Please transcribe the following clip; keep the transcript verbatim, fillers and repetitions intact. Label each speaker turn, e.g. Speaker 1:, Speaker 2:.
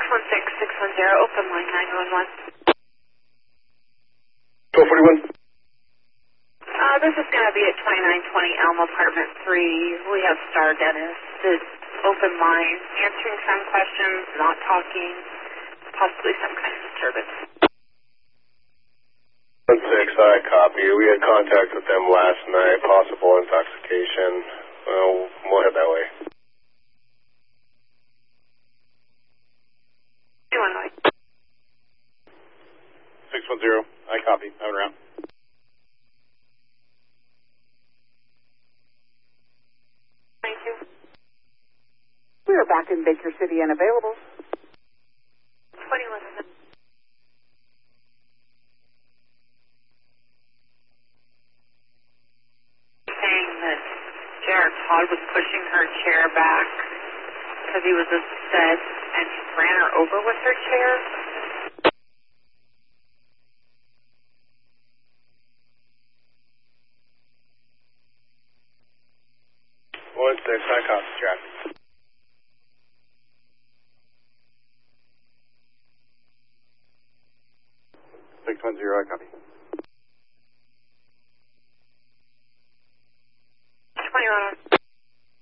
Speaker 1: one six six one zero, open line nine one one.
Speaker 2: twelve forty-one.
Speaker 1: Uh, this is going to be at twenty-nine twenty Elm Apartment three. We have Star Dennis. It's open line, answering some questions, not talking, possibly some kind of disturbance.
Speaker 2: one six, I copy. We had contact with them last night, possible intoxication. Well, we'll head that way.
Speaker 1: Illinois.
Speaker 2: six one zero, I copy. I'm around.
Speaker 1: Thank you.
Speaker 3: We are back in Baker City and available.
Speaker 1: twenty-one. Saying that Jared Todd was pushing her chair back because he was upset and he ran her over with her chair.
Speaker 2: one six, I copy. Traffic. six one zero, I copy.